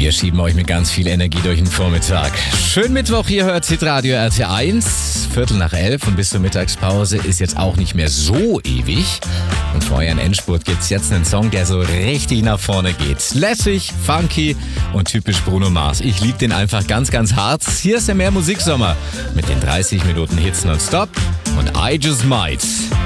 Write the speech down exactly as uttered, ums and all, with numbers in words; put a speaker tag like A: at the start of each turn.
A: Wir schieben euch mit ganz viel Energie durch den Vormittag. Schönen Mittwoch, ihr hört Hitradio R T eins. Viertel nach elf und bis zur Mittagspause ist jetzt auch nicht mehr so ewig. Und für euren Endspurt gibt's jetzt einen Song, der so richtig nach vorne geht. Lässig, funky und typisch Bruno Mars. Ich liebe den einfach ganz, ganz hart. Hier ist der Mehr Musiksommer mit den dreißig Minuten Hits nonstop und I Just Might.